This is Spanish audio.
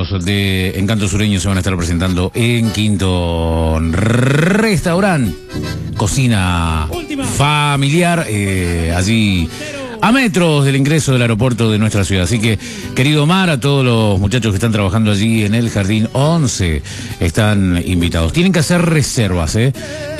chicos de Encanto Sureño se van a estar presentando en Quinto Restaurant, cocina familiar, allí a metros del ingreso del aeropuerto de nuestra ciudad. Así que, querido Omar, a todos los muchachos que están trabajando allí en el Jardín 11, están invitados. Tienen que hacer reservas,